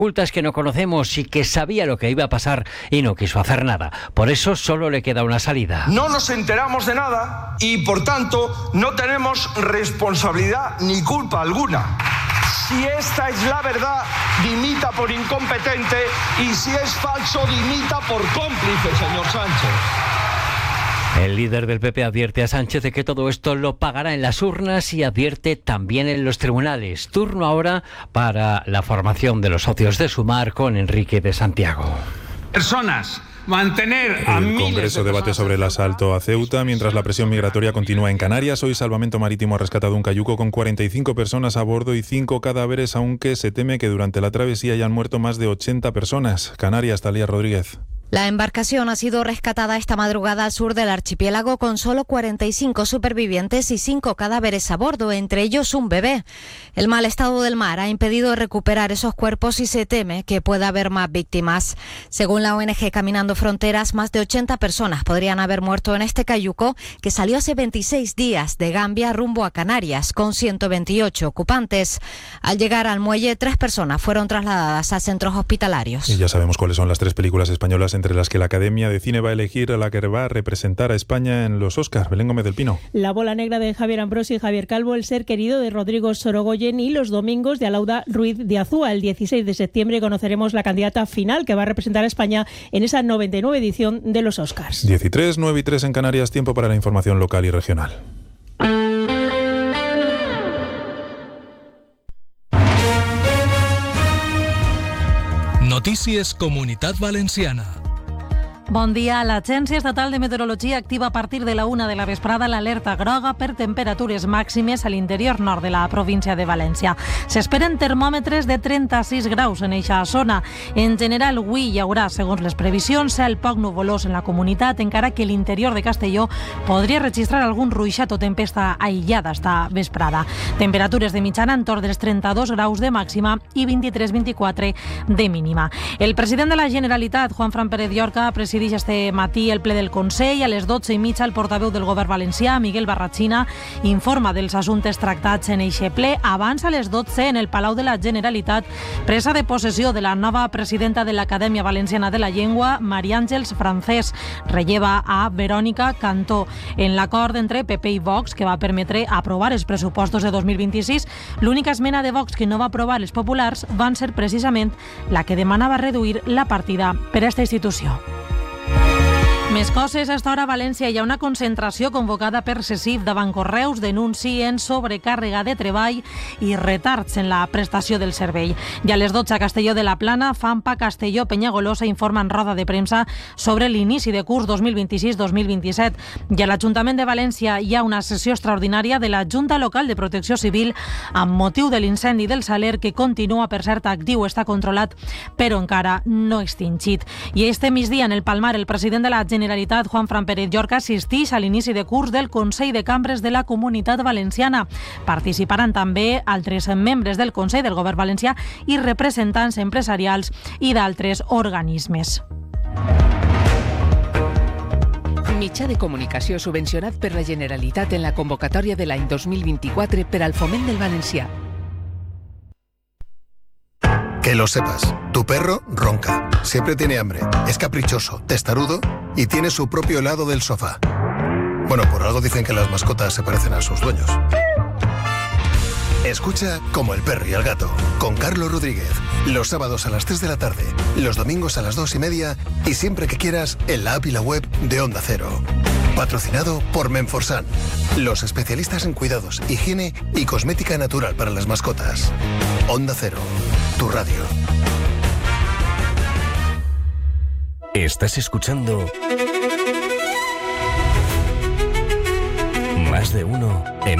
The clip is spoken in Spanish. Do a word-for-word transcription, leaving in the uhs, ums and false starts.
Multas que no conocemos y que sabía lo que iba a pasar y no quiso hacer nada. Por eso solo le queda una salida. No nos enteramos de nada y, por tanto, no tenemos responsabilidad ni culpa alguna. Si esta es la verdad, dimita por incompetente, y si es falso, dimita por cómplice, señor Sánchez. El líder del P P advierte a Sánchez de que todo esto lo pagará en las urnas y advierte también en los tribunales. Turno ahora para la formación de los socios de Sumar con Enrique de Santiago. Personas. Mantener a El Congreso debate sobre el asalto a Ceuta mientras la presión migratoria continúa en Canarias. Hoy Salvamento Marítimo ha rescatado un cayuco con cuarenta y cinco personas a bordo y cinco cadáveres, aunque se teme que durante la travesía hayan muerto más de ochenta personas. Canarias, Talía Rodríguez. La embarcación ha sido rescatada esta madrugada al sur del archipiélago con solo cuarenta y cinco supervivientes y cinco cadáveres a bordo, entre ellos un bebé. El mal estado del mar ha impedido recuperar esos cuerpos y se teme que pueda haber más víctimas. Según la O N G Caminando Fronteras, más de ochenta personas podrían haber muerto en este cayuco que salió hace veintiséis días de Gambia rumbo a Canarias con ciento veintiocho ocupantes. Al llegar al muelle, tres personas fueron trasladadas a centros hospitalarios. Y ya sabemos cuáles son las tres películas españolas entre las que la Academia de Cine va a elegir a la que va a representar a España en los Oscars. Belén Gómez del Pino. La bola negra de Javier Ambrosi y Javier Calvo, El ser querido de Rodrigo Sorogoyen y Los domingos de Alauda Ruiz de Azúa. El dieciséis de septiembre conoceremos la candidata final que va a representar a España en esa noventa y nueve edición de los Oscars. diez y tres, nueve y tres en Canarias, tiempo para la información local y regional. Notícies Comunitat Valenciana. Bon dia. L'Agència Estatal de Meteorologia activa a partir de la una de la vesprada l'alerta groga per temperatures màximes a l'interior nord de la província de València. S'esperen termòmetres de trenta-sis graus en eixa zona. En general, avui hi haurà, segons les previsions, cel poc nuvolós en la comunitat, encara que l'interior de Castelló podria registrar algun ruixat o tempesta aïllada esta vesprada. Temperatures de mitjana entorn dels trenta-dos graus de màxima i vint-i-tres vint-i-quatre de mínima. El president de la Generalitat, Juan Fran Pérez Llorca, presideix este matí el ple del Consell. A les dotze i mitja el portaveu del govern valencià, Miguel Barrachina, informa dels assumptes tractats en eixe ple. Abans, a les dotze, en el Palau de la Generalitat, presa de possessió de la nova presidenta de l'Acadèmia Valenciana de la Llengua, Maria Àngels Francés, relleva a Verònica Cantó. En l'acord entre P P i Vox, que va permetre aprovar els pressupostos de dos mil vint-i-sis, l'única esmena de Vox que no va aprovar els populars van ser precisament la que demanava reduir la partida per a aquesta institució. Més coses. A esta hora a València hi ha una concentració convocada per C E C I F davant Correus. Denuncien sobrecàrrega de treball i retards en la prestació del servei. I a les dotze a Castelló de la Plana, FAMPA, Castelló, Penyagolosa informa en roda de premsa sobre l'inici de curs dos mil vint-i-sis dos mil vint-i-set. I a l'Ajuntament de València hi ha una sessió extraordinària de la Junta Local de Protecció Civil amb motiu de l'incendi del Saler, que continua, per cert, actiu, està controlat, però encara no extingit. I este migdia en el Palmar, el president de la Generalitat, Juan Fran Pérez Llorca, assisteix a l'inici de curs del Consell de Cambres de la Comunitat Valenciana. Participaran també altres membres del Consell del Govern Valencià i representants empresarials i d'altres organismes. Mitjà de comunicació subvencionat per la Generalitat en la convocatòria de l'any dos mil vint-i-quatre per al foment del valencià. Que lo sepas, tu perro ronca, siempre tiene hambre, es caprichoso, testarudo y tiene su propio helado del sofá. Bueno, por algo dicen que las mascotas se parecen a sus dueños. Escucha Como el perro y el gato, con Carlos Rodríguez, los sábados a las tres de la tarde, los domingos a las dos y media y siempre que quieras en la app y la web de Onda Cero. Patrocinado por Menforsan, los especialistas en cuidados, higiene y cosmética natural para las mascotas. Onda Cero, tu radio. Estás escuchando Más de Uno en